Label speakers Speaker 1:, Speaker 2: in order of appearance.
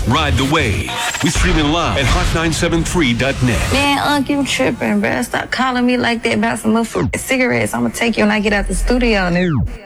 Speaker 1: Ride the Wave. We streaming live at hot973.net.
Speaker 2: Man, Unc, you tripping, bruh. Stop calling me like that about some motherfucking cigarettes. I'm gonna take you when I get out the studio.